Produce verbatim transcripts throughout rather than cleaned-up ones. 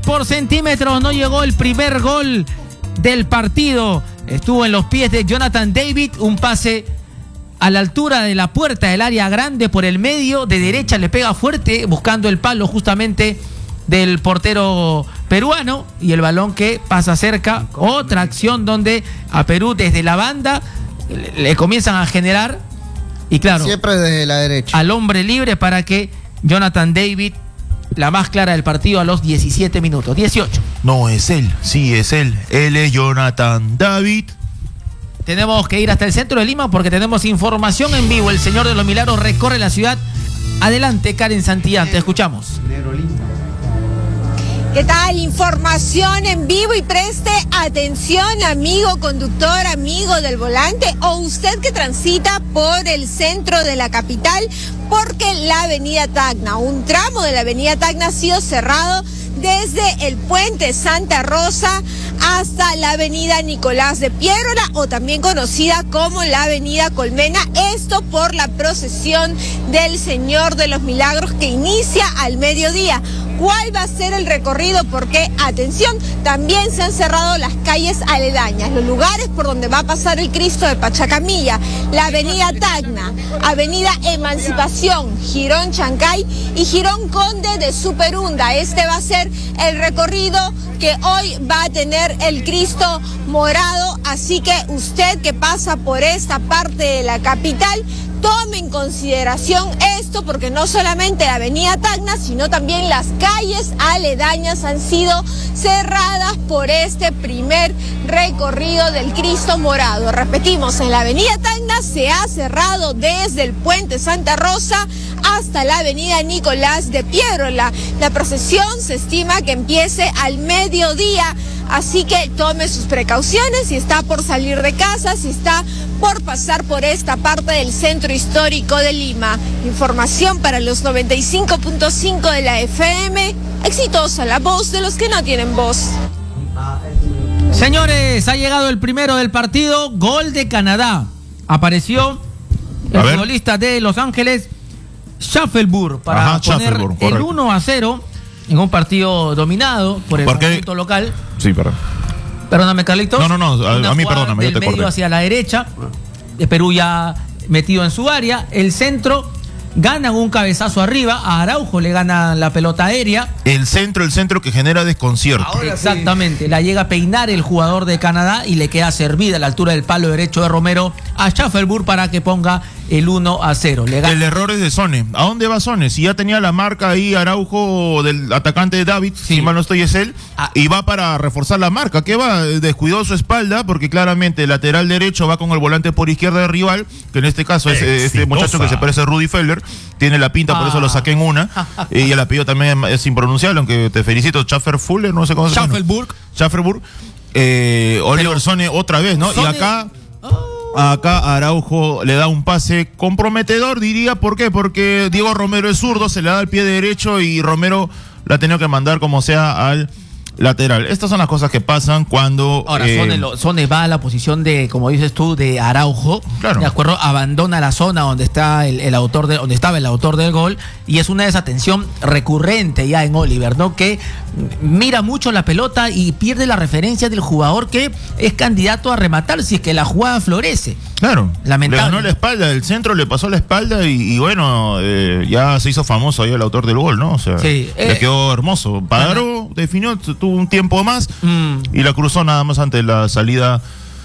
por centímetros, no llegó el primer gol del partido. Estuvo en los pies de Jonathan David, un pase a la altura de la puerta del área grande por el medio, de derecha le pega fuerte, buscando el palo justamente del portero peruano, y el balón que pasa cerca. Otra acción donde a Perú desde la banda le, le comienzan a generar, y claro, siempre desde la derecha, al hombre libre para que Jonathan David, la más clara del partido a los diecisiete minutos, dieciocho. No, es él, sí, es él. Él es Jonathan David. Tenemos que ir hasta el centro de Lima porque tenemos información en vivo. El Señor de los Milagros recorre la ciudad. Adelante, Karen Santillán, te escuchamos. ¿Qué tal? Información en vivo, y preste atención, amigo conductor, amigo del volante, o usted que transita por el centro de la capital, porque la avenida Tacna, un tramo de la avenida Tacna ha sido cerrado desde el puente Santa Rosa hasta la avenida Nicolás de Piérola, o también conocida como la avenida Colmena, esto por la procesión del Señor de los Milagros que inicia al mediodía. ¿Cuál va a ser el recorrido? Porque, atención, también se han cerrado las calles aledañas, los lugares por donde va a pasar el Cristo de Pachacamilla, la avenida Tacna, avenida Emancipación, Girón Chancay y Girón Conde de Superunda. Este va a ser el recorrido que hoy va a tener el Cristo morado, así que usted que pasa por esta parte de la capital, tome en consideración esto, porque no solamente la avenida Tacna, sino también las calles aledañas han sido cerradas por este primer recorrido del Cristo morado. Repetimos, en la avenida Tacna se ha cerrado desde el puente Santa Rosa hasta la avenida Nicolás de Piérola. La procesión se estima que empiece al mediodía, así que tome sus precauciones si está por salir de casa, si está por pasar por esta parte del centro histórico de Lima. Información para los noventa y cinco punto cinco de la F M. Exitosa la voz de los que no tienen voz. Señores, ha llegado el primero del partido, gol de Canadá. Apareció el futbolista de Los Ángeles, Shaffelburg, para Ajá, poner Shaffelburg, el correcto. uno a cero en un partido dominado por el ¿Por qué? conjunto local. Sí, perdón. Perdóname, Carlitos. No, no, no, a, Una a mí jugada perdóname, yo del te medio corté. hacia la derecha, de Perú ya metido en su área, el centro, ganan un cabezazo arriba, a Araujo le gana la pelota aérea. El centro, el centro que genera desconcierto. Ahora Exactamente, sí. La llega a peinar el jugador de Canadá y le queda servida a la altura del palo derecho de Romero a Shaffelburg para que ponga el uno a cero. Le gana. El error es de Sone. ¿A dónde va Sone? Si ya tenía la marca ahí Araujo del atacante de David, Sí. si mal no estoy es él, Ah. y va para reforzar la marca. ¿Qué va? Descuidó su espalda porque claramente el lateral derecho va con el volante por izquierda del rival, que en este caso es eh, este muchacho que se parece a Rudy Feller, tiene la pinta, por Ah. eso lo saqué en una, y el apellido también es impronunciable, aunque te felicito, Schaffer-Fuller, no sé cómo se llama. Shaffelburg. Schafferburg. Eh, Oliver Sone otra vez, ¿no? Sone- Y acá... Acá Araujo le da un pase comprometedor, diría. ¿Por qué? Porque Diego Romero es zurdo, se le da al pie derecho y Romero la ha tenido que mandar como sea al lateral. Estas son las cosas que pasan cuando... Ahora, eh, Sone, lo- Sone va a la posición de, como dices tú, de Araujo. Claro. De acuerdo, abandona la zona donde está el, el autor de, donde estaba el autor del gol, y es una desatención recurrente ya en Oliver, ¿no? Que mira mucho la pelota y pierde la referencia del jugador que es candidato a rematar si es que la jugada florece. Claro, Lamentable. le ganó la espalda, el centro le pasó la espalda y, y bueno, eh, ya se hizo famoso ahí el autor del gol, ¿no? O sea, Sí, le eh, quedó hermoso. Paró, definió, tuvo un tiempo más Mm. y la cruzó nada más ante la salida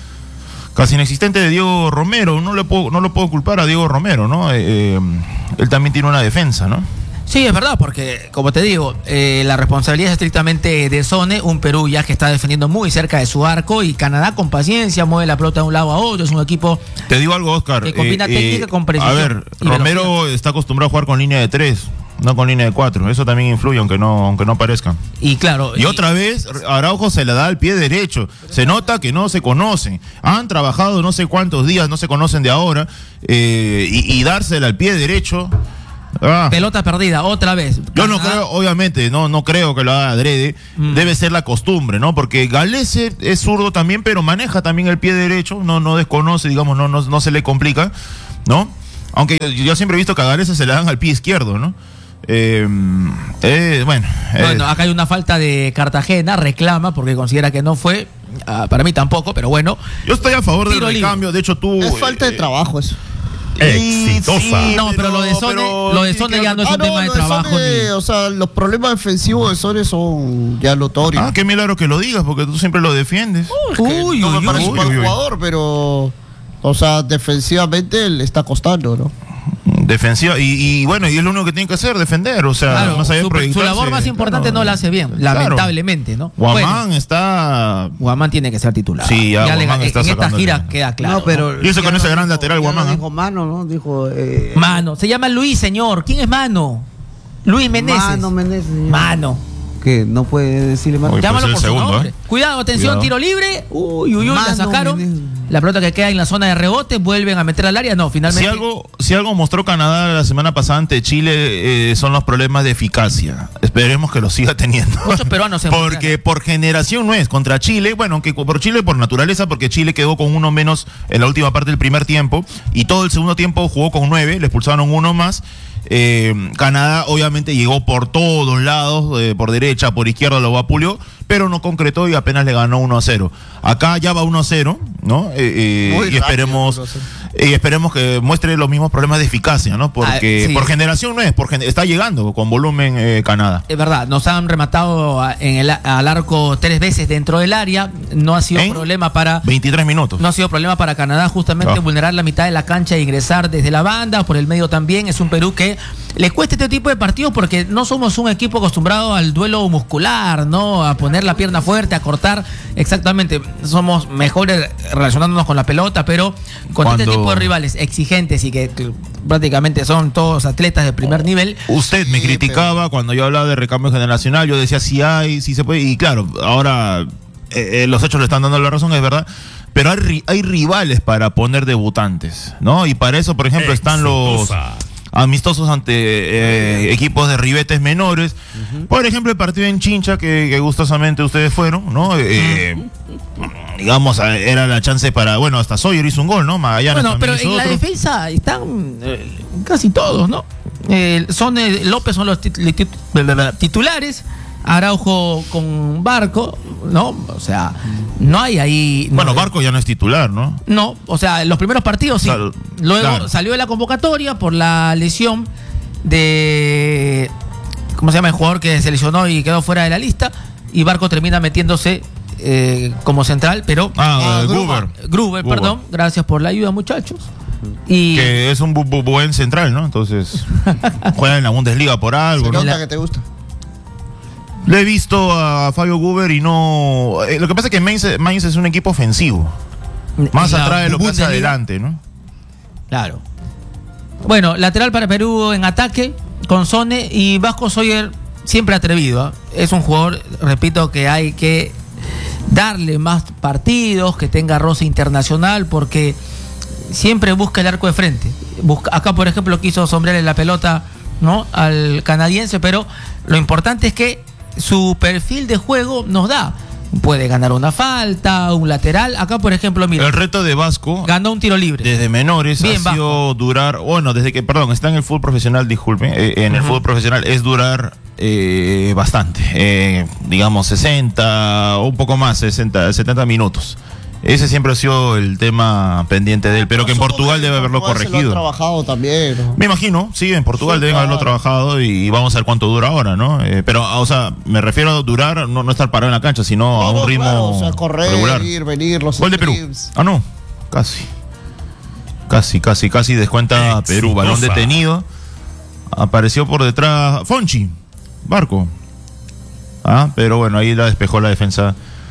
casi inexistente de Diego Romero. No, le puedo, no lo puedo culpar a Diego Romero, ¿no? Eh, eh, él también tiene una defensa, ¿no? Sí, es verdad, porque, como te digo, eh, la responsabilidad es estrictamente de Sone, un Perú ya que está defendiendo muy cerca de su arco, y Canadá con paciencia mueve la pelota de un lado a otro. Es un equipo... Te digo algo, Oscar. Que combina técnica con precisión A ver, y Romero velocidad. está acostumbrado a jugar con línea de tres, no con línea de cuatro. Eso también influye, aunque no, aunque no parezca. Y claro... Y otra vez, Araujo se la da al pie derecho. Se nota que no se conocen. Han trabajado no sé cuántos días, no se conocen de ahora. Eh, y, y dársela al pie derecho. Ah. Pelota perdida, otra vez. Yo no Canadá- creo, obviamente, no, no creo que lo haga adrede. Mm. Debe ser la costumbre, ¿no? Porque Galese es zurdo también, pero maneja también el pie derecho. No, no desconoce, digamos, no, no, no se le complica, ¿no? Aunque yo, yo siempre he visto que a Galese se le dan al pie izquierdo, ¿no? Eh, eh, bueno, eh. Bueno, acá hay una falta de Cartagena, reclama porque considera que no fue. Uh, para mí tampoco, pero bueno. Yo estoy a favor del Tiro recambio. De hecho, tú. Es falta de eh, trabajo eso. Exitosa. Sí, no, pero lo de Sone, pero- lo de Sone ya no es Ah, un no, tema de lo de trabajo. Sone, ni- o sea, los problemas defensivos de Sone son ya notorios. Ah, qué milagro que lo digas, porque tú siempre lo defiendes. Es que Uy, no uy, me parece uy, un mal uy, uy. jugador, pero, o sea, defensivamente le está costando, ¿no? Defensiva. Y, y bueno, y es lo único que tiene que hacer, defender. O sea, Claro, más allá de su, su proyectarse, labor más importante claro. no la hace bien, Claro. lamentablemente, ¿no? Guamán está. Guamán tiene que ser titular. Sí, ya le- Guamán en está esta sacándole. gira queda claro. No, pero Y eso con ya ese lo gran dijo- lateral, ya Guamán, lo ¿eh? dijo Mano, ¿no? Dijo. Eh, Mano, se llama Luis, señor. ¿Quién es Mano? Luis Meneses. Mano Meneses. Mano. Que no puede decirle Mano. Uy, Llámalo puede por ser su el segundo, nombre. ¿eh? Cuidado, atención, Cuidado. tiro libre. Uy, uy, uy, la Mano sacaron. Meneses. La pelota que queda en la zona de rebote, vuelven a meter al área. No, finalmente. Si algo, si algo mostró Canadá la semana pasada ante Chile, eh, son los problemas de eficacia. Esperemos que lo siga teniendo. Muchos peruanos en Porque mundial. por generación no es. Contra Chile, bueno, aunque por Chile por naturaleza, porque Chile quedó con uno menos en la última parte del primer tiempo y todo el segundo tiempo jugó con nueve, le expulsaron uno más. Eh, Canadá obviamente llegó por todos lados, eh, por derecha, por izquierda lo vapuleó, pero no concretó y apenas le ganó uno a cero. Acá ya va uno a cero, ¿no? Eh, eh, Muy y rápido, esperemos uno a cero. y esperemos que muestre los mismos problemas de eficacia, ¿no? Porque Ah, sí. por generación no es, por gen- está llegando con volumen eh, Canadá. Es verdad, nos han rematado a- en el, al arco tres veces dentro del área. No ha sido ¿En? problema para. veintitrés minutos. No ha sido problema para Canadá justamente Ah. vulnerar la mitad de la cancha e ingresar desde la banda, por el medio también. Es un Perú que le cuesta este tipo de partidos porque no somos un equipo acostumbrado al duelo muscular, ¿no? A poner la pierna fuerte, a cortar. Exactamente, somos mejores relacionándonos con la pelota, pero con este Cuando- tipo de rivales exigentes y que, que prácticamente son todos atletas de primer nivel. Usted me Sí, criticaba cuando yo hablaba de recambio generacional, yo decía si hay, si se puede, y claro, ahora eh, eh, los hechos le están dando la razón, es verdad, pero hay, ri- hay rivales para poner debutantes, ¿no? Y para eso, por ejemplo, están los amistosos ante eh, equipos de ribetes menores. Por ejemplo, el partido en Chincha, que, que gustosamente ustedes fueron, ¿no? Eh, digamos, eh, era la chance para, bueno, hasta Sawyer hizo un gol, ¿no? Magallanes Bueno, pero también hizo en la otro. defensa están eh, casi todos, ¿no? Eh, son eh, López son los tit- tit- titulares, Araujo con Barco, ¿no? O sea, no hay ahí. Bueno, no, Barco ya no es titular, ¿no? No, o sea, en los primeros partidos sí. Claro, Luego claro. salió de la convocatoria por la lesión de. ¿Cómo se llama el jugador que se lesionó y quedó fuera de la lista? Y Barco termina metiéndose eh, como central, pero. Ah, eh, Gruber. Gruber, Gruber. perdón. Gracias por la ayuda, muchachos. Y. Que es un bu- bu- buen central, ¿no? Entonces, juega en la Bundesliga por algo, Se ¿no? nota la- que te gusta. Le he visto a Fabio Guber y no... eh, lo que pasa es que Mainz, Mainz es un equipo ofensivo. Más la atrás de lo que hace Bundesliga. adelante, ¿no? Claro. Bueno, lateral para Perú en ataque con Sone y Vasco Sawyer siempre atrevido. ¿ah? Es un jugador, repito, que hay que darle más partidos, que tenga roce internacional, porque siempre busca el arco de frente. Busca, acá, por ejemplo, quiso sombrearle la pelota, ¿no? Al canadiense, pero lo importante es que su perfil de juego nos da. Puede ganar una falta, un lateral. Acá, por ejemplo, mira, El reto de Vasco, ganó un tiro libre. desde menores, Bien, ha sido durar... Bueno, desde que, perdón, está en el fútbol profesional, disculpe. eh, en el Ujú. fútbol profesional es durar eh, bastante. eh, digamos, sesenta, un poco más, sesenta, setenta minutos. Ese siempre ha sido el tema pendiente de él, pero que en Portugal debe haberlo Portugal se lo corregido. han trabajado también, ¿no? Me imagino, sí, en Portugal Sí, deben claro. haberlo trabajado y vamos a ver cuánto dura ahora, ¿no? Eh, pero, o sea, me refiero a durar, no, no estar parado en la cancha, sino a No, un no, ritmo claro, o sea, correr, regular. ir, venir, los Gol de Perú. streams. Ah, no, casi. Casi, casi, casi descuenta Perú. Balón detenido. Apareció por detrás Fonchi, Barco. Ah, pero bueno, ahí la despejó la defensa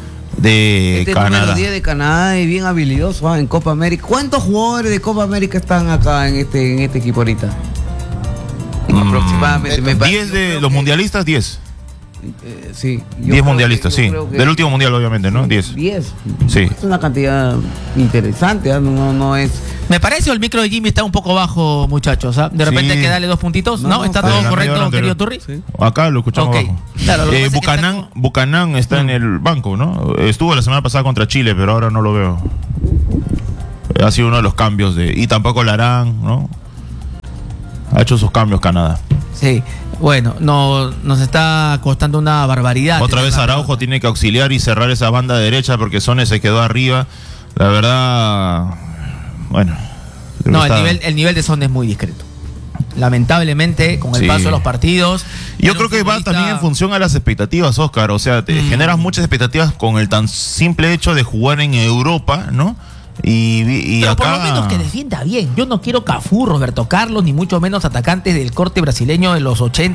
de Este Canadá. número diez de Canadá es bien habilidoso ¿ah? En Copa América. ¿Cuántos jugadores de Copa América están acá en este, en este equipo ahorita? Mm, Aproximadamente. me parece- diez yo de creo los que- mundialistas, diez. eh, sí. yo diez creo mundialistas, que- yo sí. creo que- Del último mundial, obviamente, ¿no? diez. diez. Sí. Es una cantidad interesante, ¿ah? no, no, no es. Me parece o el micro de Jimmy está un poco bajo, muchachos. ¿ah? De repente Sí. hay que darle dos puntitos. ¿No? No, ¿Está no, todo de la media correcto, hora querido anterior. Turri? Sí. Acá lo escuchamos Ok. abajo. Claro, lo que Eh, pasa es que Bucanán, está como- Bucanán está en el banco, ¿no? Estuvo la semana pasada contra Chile, pero ahora no lo veo. Ha sido uno de los cambios de. Y tampoco Larán, ¿no? Ha hecho sus cambios Canadá. Sí, bueno, no, nos está costando una barbaridad. Otra vez Araujo tiene que auxiliar y cerrar esa banda derecha porque Sone se quedó arriba. La verdad, bueno. No, el está... nivel, el nivel de Son es muy discreto. Lamentablemente, con el Sí. paso de los partidos. Yo era creo un que va futbolista- también en función a las expectativas, Oscar. O sea, te Mm. generas muchas expectativas con el tan simple hecho de jugar en Europa, ¿no? Y, y Pero acá... por lo menos que defienda bien. Yo no quiero Cafú, Roberto Carlos, ni mucho menos atacantes del corte brasileño de los ochenta.